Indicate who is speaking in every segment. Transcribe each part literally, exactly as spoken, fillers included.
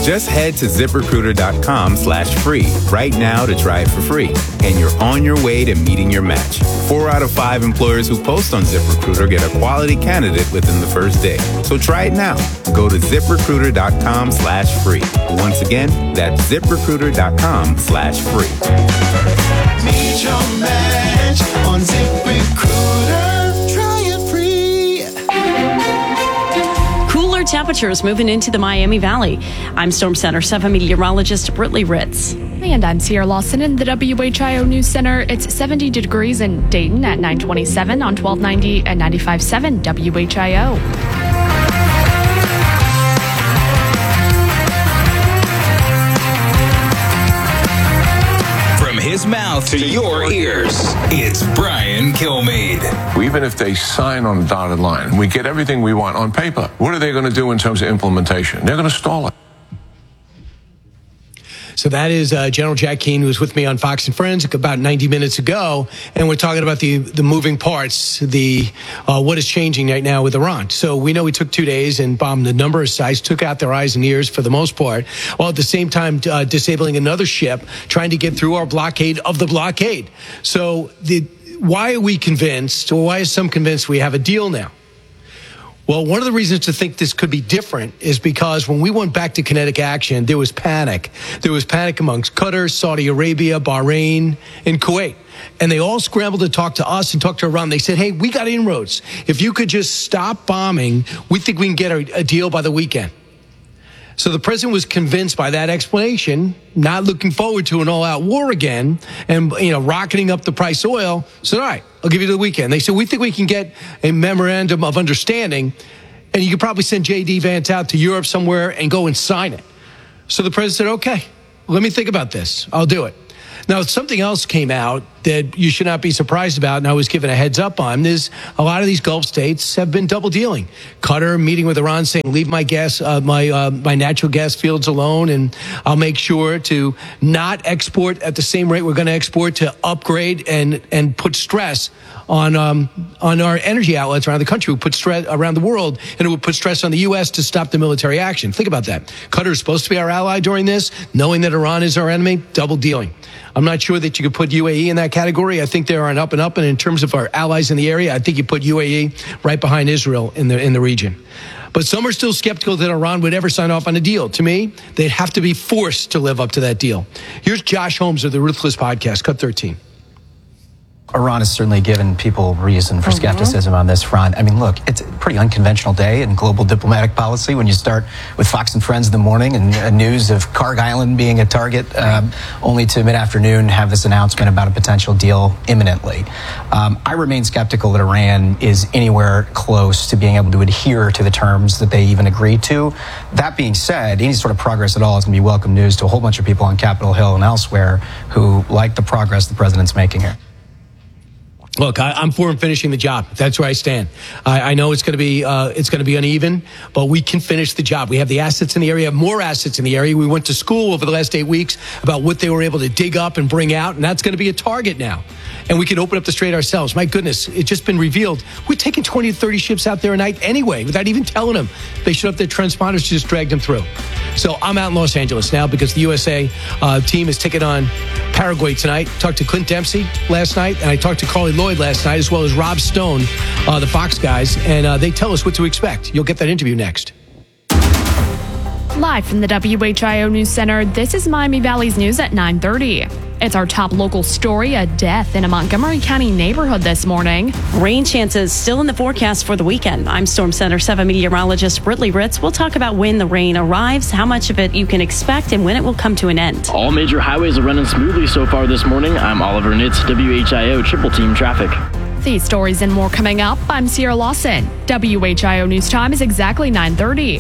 Speaker 1: Just head to ZipRecruiter.com slash free right now to try it for free. And you're on your way to meeting your match. Four out of five employers who post on ZipRecruiter get a quality candidate within the first day. So try it now. Go to ZipRecruiter.com slash free. Once again, that's ZipRecruiter.com slash free.
Speaker 2: Meet your match on ZipRecruiter. Try it free.
Speaker 3: Cooler temperatures moving into the Miami Valley. I'm Storm Center seven meteorologist Britley Ritz.
Speaker 4: And I'm Sierra Lawson in the W H I O News Center. It's seventy degrees in Dayton at nine twenty-seven on twelve ninety and ninety-five point seven W H I O.
Speaker 5: His mouth to your ears. It's Brian Kilmeade.
Speaker 6: Even if they sign on a dotted line and we get everything we want on paper, what are they going to do in terms of implementation? They're going to stall it.
Speaker 7: So that is uh, General Jack Keane, who was with me on Fox and Friends about ninety minutes ago, and we're talking about the the moving parts, the uh, what is changing right now with Iran. So we know we took two days and bombed a number of sites, took out their eyes and ears for the most part, while at the same time uh, disabling another ship, trying to get through our blockade of the blockade. So the why are we convinced, or why is some convinced we have a deal now? Well, one of the reasons to think this could be different is because when we went back to kinetic action, there was panic. There was panic amongst Qatar, Saudi Arabia, Bahrain, and Kuwait. And they all scrambled to talk to us and talk to Iran. They said, hey, we got inroads. If you could just stop bombing, we think we can get a, a deal by the weekend. So the president was convinced by that explanation, not looking forward to an all-out war again, and, you know, rocketing up the price of oil. So, all right, I'll give you the weekend. They said, we think we can get a memorandum of understanding, and you could probably send J D Vance out to Europe somewhere and go and sign it. So the president said, okay, let me think about this. I'll do it. Now, something else came out that you should not be surprised about, and I was given a heads up on, is a lot of these Gulf states have been double dealing. Qatar meeting with Iran saying, leave my gas, uh, my uh, my natural gas fields alone, and I'll make sure to not export at the same rate we're going to export, to upgrade and and put stress on um, on our energy outlets around the country. We put stress around the world, and it would put stress on the U S to stop the military action. Think about that. Qatar is supposed to be our ally during this, knowing that Iran is our enemy, double dealing. I'm not sure that you could put U A E in that category. I think they're an up and up. And in terms of our allies in the area, I think you put U A E right behind Israel in the in the region. But some are still skeptical that Iran would ever sign off on a deal. To me, they'd have to be forced to live up to that deal. Here's Josh Holmes of the Ruthless Podcast, Cut thirteen.
Speaker 8: Iran has certainly given people reason for skepticism on this front. I mean, look, it's a pretty unconventional day in global diplomatic policy when you start with Fox and Friends in the morning and uh, news of Karg Island being a target, um, only to mid-afternoon have this announcement about a potential deal imminently. Um, I remain skeptical that Iran is anywhere close to being able to adhere to the terms that they even agreed to. That being said, any sort of progress at all is going to be welcome news to a whole bunch of people on Capitol Hill and elsewhere who like the progress the president's making here.
Speaker 7: Look, I, I'm for him finishing the job. That's where I stand. I, I know it's going to be uh, it's going to be uneven, but we can finish the job. We have the assets in the area, more assets in the area. We went to school over the last eight weeks about what they were able to dig up and bring out, and that's going to be a target now. And we can open up the strait ourselves. My goodness, it's just been revealed. We're taking twenty to thirty ships out there a night anyway, without even telling them. They shut up their transponders, just dragged them through. So I'm out in Los Angeles now because the U S A uh, team is taking on Paraguay tonight. Talked to Clint Dempsey last night, and I talked to Carly Lloyd last night, as well as Rob Stone, uh, the Fox guys, and uh, they tell us what to expect. You'll get that interview next.
Speaker 4: Live from the W H I O News Center, this is Miami Valley's News at nine thirty. It's our top local story, a death in a Montgomery County neighborhood this morning.
Speaker 3: Rain chances still in the forecast for the weekend. I'm Storm Center seven meteorologist Britley Ritz. We'll talk about when the rain arrives, how much of it you can expect, and when it will come to an end.
Speaker 9: All major highways are running smoothly so far this morning. I'm Oliver Nitz, W H I O Triple Team Traffic.
Speaker 4: These stories and more coming up. I'm Sierra Lawson. W H I O News Time is exactly nine thirty.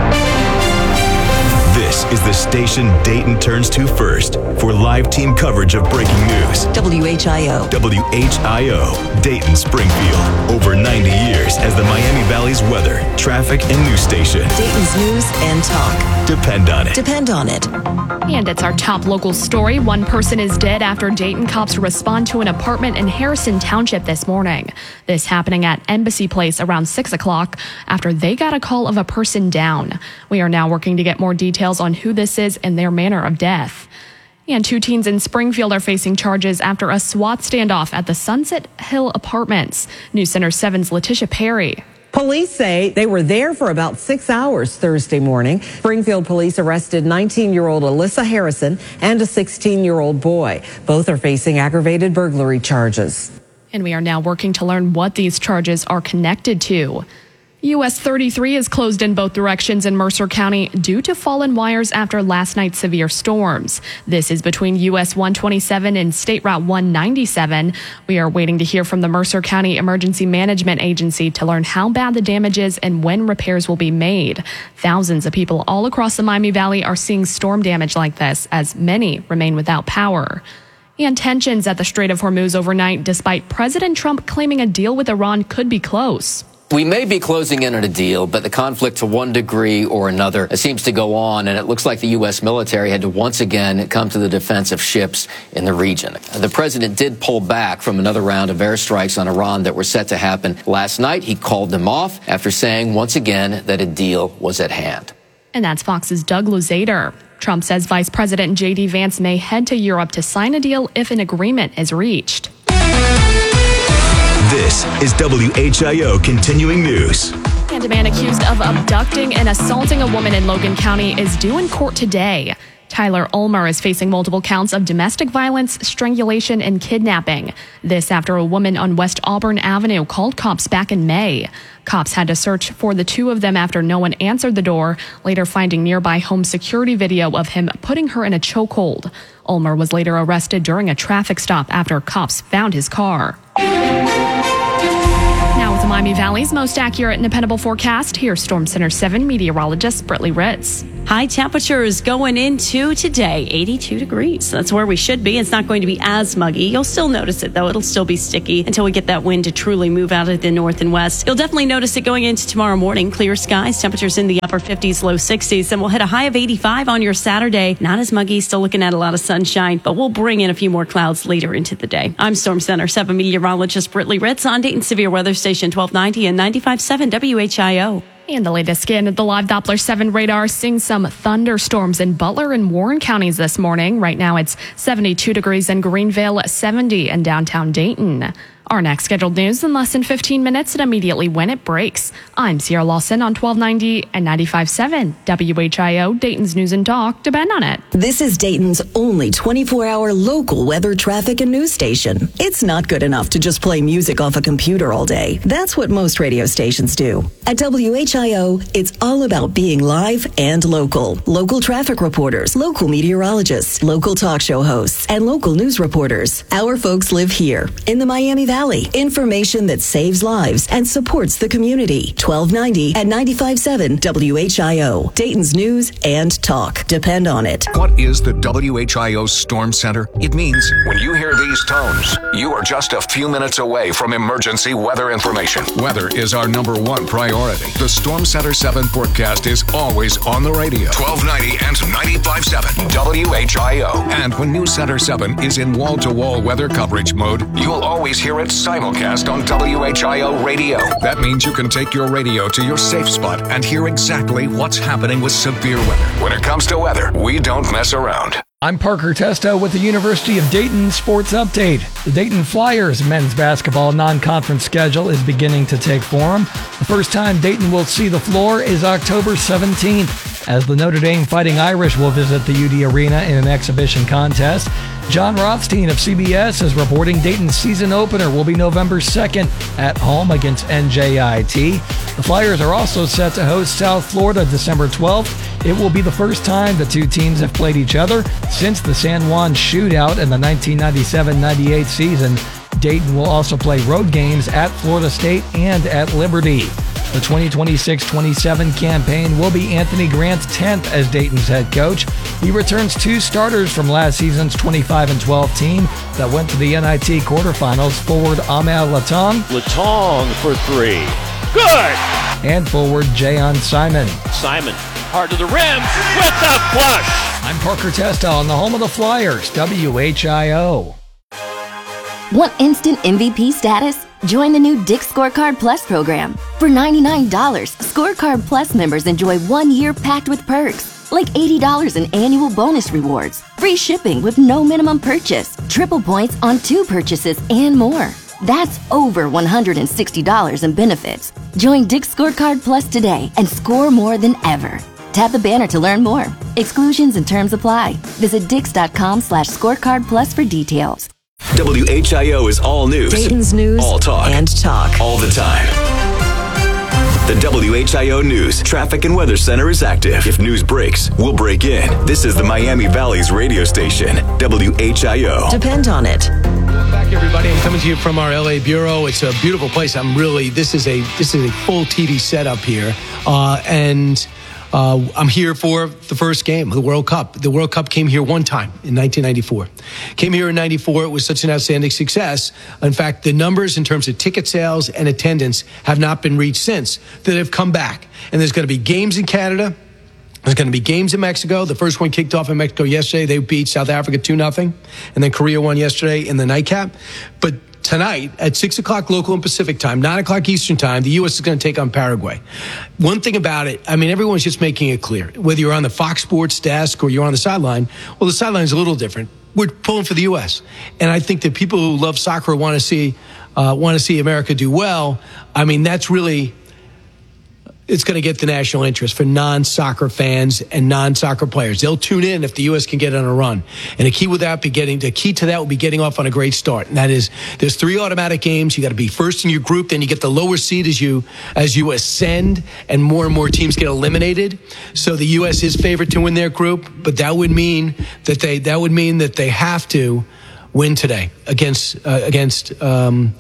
Speaker 10: This is the station Dayton turns to first for live team coverage of breaking news.
Speaker 11: W H I O.
Speaker 10: W H I O, Dayton Springfield. Over ninety years as the Miami Valley's weather, traffic, and news station.
Speaker 11: Dayton's news and talk.
Speaker 10: Depend on it.
Speaker 11: Depend on it.
Speaker 4: And it's our top local story. One person is dead after Dayton cops respond to an apartment in Harrison Township this morning. This happening at Embassy Place around six o'clock after they got a call of a person down. We are now working to get more details on who this is and their manner of death. And two teens in Springfield are facing charges after a SWAT standoff at the Sunset Hill Apartments. News Center seven's Letitia Perry.
Speaker 12: Police say they were there for about six hours Thursday morning. Springfield police arrested nineteen-year-old Alyssa Harrison and a sixteen-year-old boy. Both are facing aggravated burglary charges.
Speaker 4: And we are now working to learn what these charges are connected to. U S thirty-three is closed in both directions in Mercer County due to fallen wires after last night's severe storms. This is between U S one twenty-seven and State Route one ninety-seven. We are waiting to hear from the Mercer County Emergency Management Agency to learn how bad the damage is and when repairs will be made. Thousands of people all across the Miami Valley are seeing storm damage like this, as many remain without power. And tensions at the Strait of Hormuz overnight, despite President Trump claiming a deal with Iran could be close.
Speaker 13: We may be closing in on a deal, but the conflict to one degree or another seems to go on, and it looks like the U S military had to once again come to the defense of ships in the region. The president did pull back from another round of airstrikes on Iran that were set to happen last night. He called them off after saying once again that a deal was at hand.
Speaker 4: And that's Fox's Doug Luzader. Trump says Vice President J D Vance may head to Europe to sign a deal if an agreement is reached.
Speaker 10: This is W H I O Continuing News.
Speaker 4: And a man accused of abducting and assaulting a woman in Logan County is due in court today. Tyler Ulmer is facing multiple counts of domestic violence, strangulation, and kidnapping. This after a woman on West Auburn Avenue called cops back in May. Cops had to search for the two of them after no one answered the door, later finding nearby home security video of him putting her in a chokehold. Ulmer was later arrested during a traffic stop after cops found his car. Now with the Miami Valley's most accurate and dependable forecast, here's Storm Center seven meteorologist Britley Ritz.
Speaker 3: High temperatures going into today, eighty-two degrees. That's where we should be. It's not going to be as muggy. You'll still notice it, though. It'll still be sticky until we get that wind to truly move out of the north and west. You'll definitely notice it going into tomorrow morning. Clear skies, temperatures in the upper fifties, low sixties. Then we'll hit a high of eighty-five on your Saturday. Not as muggy, still looking at a lot of sunshine, but we'll bring in a few more clouds later into the day. I'm Storm Center seven meteorologist Britley Ritz on Dayton Severe Weather Station twelve ninety and ninety-five point seven W H I O.
Speaker 4: And the latest scan at the live Doppler seven radar seeing some thunderstorms in Butler and Warren counties this morning. Right now it's seventy-two degrees in Greenville, seventy in downtown Dayton. Our next scheduled news in less than fifteen minutes and immediately when it breaks. I'm Sierra Lawson on twelve ninety and ninety-five point seven W H I O, Dayton's News and Talk. Depend on it.
Speaker 11: This is Dayton's only twenty-four hour local weather, traffic, and news station. It's not good enough to just play music off a computer all day. That's what most radio stations do. At W H I O, it's all about being live and local. Local traffic reporters, local meteorologists, local talk show hosts, and local news reporters. Our folks live here in the Miami Valley. Information that saves lives and supports the community. twelve ninety and ninety-five point seven W H I O, Dayton's News and Talk. Depend on it.
Speaker 14: What is the W H I O Storm Center? It means when you hear these tones, you are just a few minutes away from emergency weather information. Weather is our number one priority. The Storm Center seven forecast is always on the radio. twelve ninety and ninety-five point seven W H I O. And when News Center seven is in wall-to-wall weather coverage mode, you'll always hear it simulcast on W H I O radio. That means you can take your radio to your safe spot and hear exactly what's happening with severe weather. When it comes to weather, we don't mess around.
Speaker 15: I'm Parker Testo with the University of Dayton Sports Update. The Dayton Flyers men's basketball non-conference schedule is beginning to take form. The first time Dayton will see the floor is October seventeenth, as the Notre Dame Fighting Irish will visit the U D Arena in an exhibition contest. John Rothstein of C B S is reporting Dayton's season opener will be November second at home against N J I T. The Flyers are also set to host South Florida December twelfth. It will be the first time the two teams have played each other since the San Juan shootout in the nineteen ninety-seven ninety-eight season. Dayton will also play road games at Florida State and at Liberty. The twenty twenty-six twenty-seven campaign will be Anthony Grant's tenth as Dayton's head coach. He returns two starters from last season's twenty-five and twelve team that went to the N I T quarterfinals. Forward Ahmed Latong.
Speaker 16: Latong for three. Good!
Speaker 15: And forward Jayon Simon.
Speaker 16: Simon, hard to the rim with the flush.
Speaker 15: I'm Parker Testa on the home of the Flyers, W H I O.
Speaker 17: Want instant M V P status? Join the new Dick's Scorecard Plus program. For ninety-nine dollars, Scorecard Plus members enjoy one year packed with perks, like eighty dollars in annual bonus rewards, free shipping with no minimum purchase, triple points on two purchases, and more. That's over one hundred sixty dollars in benefits. Join Dick's Scorecard Plus today and score more than ever. Tap the banner to learn more. Exclusions and terms apply. Visit dix.com slash scorecard plus for details.
Speaker 10: W H I O is all news.
Speaker 11: Dayton's news
Speaker 10: all talk.
Speaker 11: and talk.
Speaker 10: All the time. The W H I O News Traffic and Weather Center is active. If news breaks, we'll break in. This is the Miami Valley's radio station, W H I O.
Speaker 11: Depend on it.
Speaker 7: Welcome back, everybody. I'm coming to you from our L A bureau. It's a beautiful place. I'm really, this is a this is a full T V setup here. Uh, and uh, I'm here for the first game, the World Cup. The World Cup came here one time in nineteen ninety-four. Came here in ninety-four. It was such an outstanding success. In fact, the numbers in terms of ticket sales and attendance have not been reached since. That have come back. And there's going to be games in Canada. There's going to be games in Mexico. The first one kicked off in Mexico yesterday. They beat South Africa two nothing. And then Korea won yesterday in the nightcap. But tonight at six o'clock local and Pacific time, nine o'clock Eastern time, the U S is going to take on Paraguay. One thing about it, I mean, everyone's just making it clear. Whether you're on the Fox Sports desk or you're on the sideline, well, the sideline is a little different. We're pulling for the U S. And I think that people who love soccer want to see uh, want to see America do well. I mean, that's really... it's going to get the national interest for non-soccer fans and non-soccer players. They'll tune in if the U S can get on a run. And the key with that be getting the key to that will be getting off on a great start. And that is, there's three automatic games. You got to be first in your group, then you get the lower seed as you as you ascend, and more and more teams get eliminated. So the U S is favored to win their group, but that would mean that they that would mean that they have to win today against uh, against um,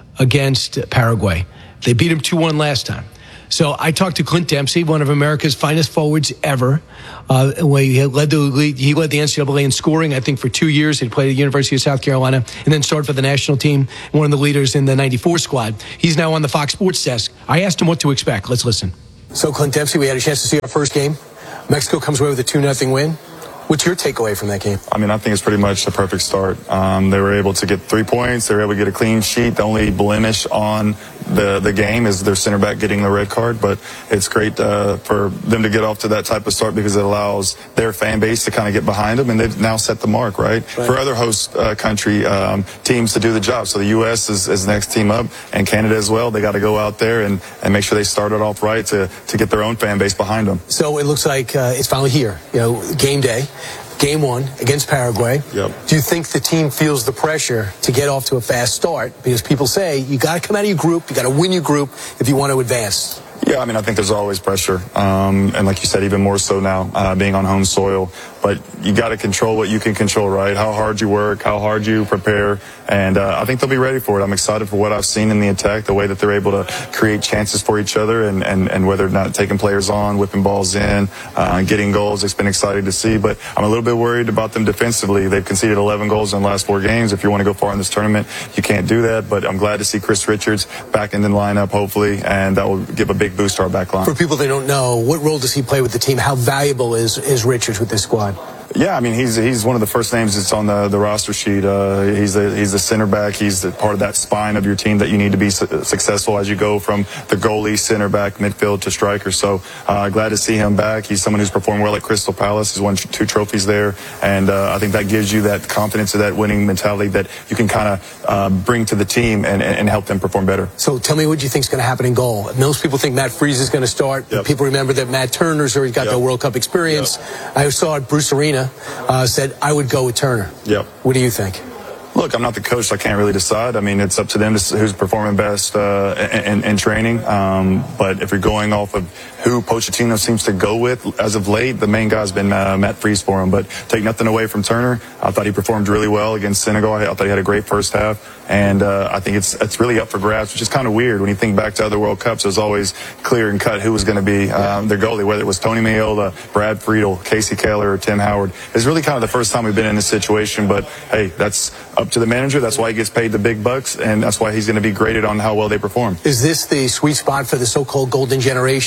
Speaker 7: against Paraguay. They beat them two one last time. So I talked to Clint Dempsey, one of America's finest forwards ever. Uh, he led the he led the N C double A in scoring, I think, for two years. He played at the University of South Carolina and then started for the national team, one of the leaders in the ninety-four squad. He's now on the Fox Sports desk. I asked him what to expect. Let's listen. So, Clint Dempsey, we had a chance to see our first game. Mexico comes away with a two nothing win. What's your takeaway from that game?
Speaker 18: I mean, I think it's pretty much the perfect start. Um, they were able to get three points. They were able to get a clean sheet. The only blemish on the the game is their center back getting the red card. But it's great uh, for them to get off to that type of start because it allows their fan base to kind of get behind them. And they've now set the mark, right, right. for other host uh, country um, teams to do the job. So the U S is, is the next team up, and Canada as well. They got to go out there and, and make sure they start it off right to, to get their own fan base behind them.
Speaker 7: So it looks like uh, it's finally here, you know, game day. Game one against Paraguay.
Speaker 18: Yep.
Speaker 7: Do you think the team feels the pressure to get off to a fast start? Because people say you got to come out of your group, you got to win your group if you want to advance.
Speaker 18: Yeah, I mean, I think there's always pressure. Um, and like you said, even more so now, uh, being on home soil. But you got to control what you can control, right? How hard you work, how hard you prepare. And uh, I think they'll be ready for it. I'm excited for what I've seen in the attack, the way that they're able to create chances for each other and, and, and whether or not taking players on, whipping balls in, uh, getting goals. It's been exciting to see. But I'm a little bit worried about them defensively. They've conceded eleven goals in the last four games. If you want to go far in this tournament, you can't do that. But I'm glad to see Chris Richards back in the lineup, hopefully, and that will give a big boost to our back line.
Speaker 7: For people that don't know, what role does he play with the team? How valuable is, is Richards with this squad?
Speaker 18: Yeah, I mean, he's he's one of the first names that's on the, the roster sheet. Uh, he's the he's the center back. He's the part of that spine of your team that you need to be su- successful as you go from the goalie, center back, midfield to striker. So uh, glad to see him back. He's someone who's performed well at Crystal Palace. He's won two trophies there, and uh, I think that gives you that confidence of that winning mentality that you can kind of uh, bring to the team and, and help them perform better.
Speaker 7: So tell me what you think is going to happen in goal. Most people think Matt Freese is going to start. Yep. People remember that Matt Turner's already got yep. the World Cup experience. Yep. I saw at Bruce Arena. Uh, said I would go with Turner.
Speaker 18: Yep.
Speaker 7: What do you think?
Speaker 18: Look, I'm not the coach, so I can't really decide. I mean, it's up to them to, who's performing best uh, in, in training. Um, but if you're going off of who Pochettino seems to go with as of late, the main guy's been uh, Matt Freese for him. But take nothing away from Turner. I thought he performed really well against Senegal. I thought he had a great first half. And uh, I think it's it's really up for grabs, which is kind of weird. When you think back to other World Cups, it was always clear and cut who was going to be um, their goalie, whether it was Tony Meola, Brad Friedel, Casey Keller, or Tim Howard. It's really kind of the first time we've been in this situation. But, hey, that's up to the manager. That's why he gets paid the big bucks, and that's why he's going to be graded on how well they perform.
Speaker 7: Is this the sweet spot for the so-called golden generation? And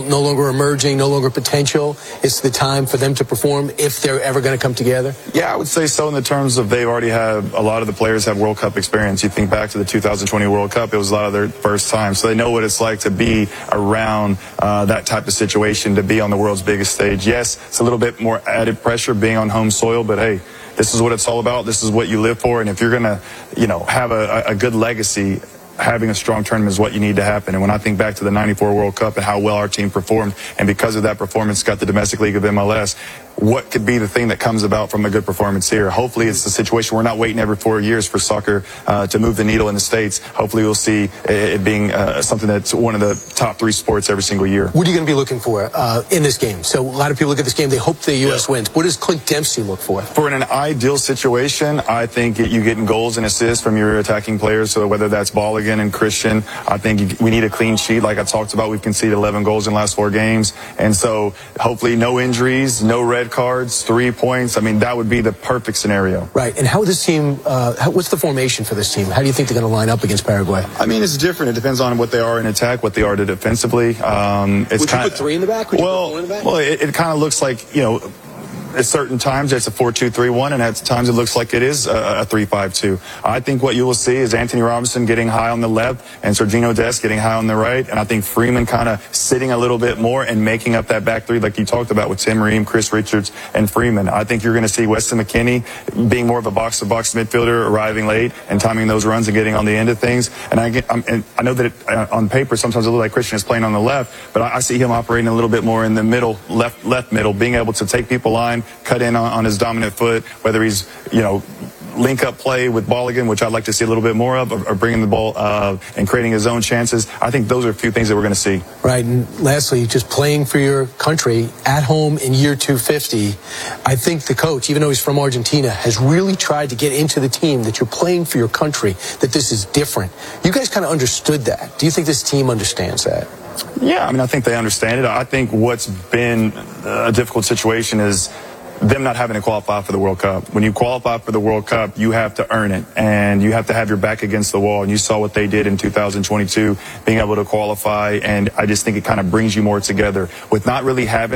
Speaker 7: no longer emerging, no longer potential. It's the time for them to perform if they're ever going to come together?
Speaker 18: Yeah, I would say so in the terms of they already have, a lot of the players have World Cup experience. You think back to the two thousand twenty World Cup, it was a lot of their first time. So they know what it's like to be around uh, that type of situation, to be on the world's biggest stage. Yes, it's a little bit more added pressure being on home soil, but hey, this is what it's all about. This is what you live for. And if you're going to, you know, have a, a good legacy, having a strong tournament is what you need to happen. And when I think back to the ninety-four World Cup and how well our team performed, and because of that performance got the domestic league of M L S, what could be the thing that comes about from a good performance here? Hopefully it's a situation we're not waiting every four years for soccer uh, to move the needle in the States. Hopefully we'll see it being uh, something that's one of the top three sports every single year.
Speaker 7: What are you going to be looking for uh, in this game? So a lot of people look at this game, they hope the U S wins. What does Clint Dempsey look for?
Speaker 18: For an ideal situation, I think you getting goals and assists from your attacking players, so whether that's Balogun and Christian, I think you, we need a clean sheet. Like I talked about, we've conceded eleven goals in the last four games. And so hopefully no injuries, no red cards, three points. I mean, that would be the perfect scenario.
Speaker 7: Right. And how would this team, uh, how, what's the formation for this team? How do you think they're going to line up against Paraguay?
Speaker 18: I mean, it's different. It depends on what they are in attack, what they are to defensively. Um, it's
Speaker 7: Would you
Speaker 18: kinda,
Speaker 7: put three in the back? Would
Speaker 18: well,
Speaker 7: you put four in the back?
Speaker 18: well, it, it kind of looks like, you know, at certain times it's a four two three one, and at times it looks like it is a, a three five two. I think what you will see is Anthony Robinson getting high on the left and Sergino Dest getting high on the right, and I think Freeman kind of sitting a little bit more and making up that back three like you talked about with Tim Ream, Chris Richards, and Freeman. I think you're going to see Weston McKennie being more of a box-to-box midfielder, arriving late and timing those runs and getting on the end of things. And I, get, I'm, and I know that it, uh, on paper sometimes it looks like Christian is playing on the left, but I, I see him operating a little bit more in the middle, left, left middle, being able to take people line, cut in on, on his dominant foot, whether he's, you know, link up play with Balogun, which I'd like to see a little bit more of, or, or bringing the ball uh, and creating his own chances. I think those are a few things that we're going to see.
Speaker 7: Right. And lastly, just playing for your country at home in year two fifty, I think the coach, even though he's from Argentina, has really tried to get into the team that you're playing for your country, that this is different. You guys kind of understood that. Do you think this team understands that?
Speaker 18: Yeah, I mean, I think they understand it. I think what's been a difficult situation is them not having to qualify for the World Cup. When you qualify for the World Cup, you have to earn it, and you have to have your back against the wall. And you saw what they did in two thousand twenty-two, being able to qualify, and I just think it kind of brings you more together with not really having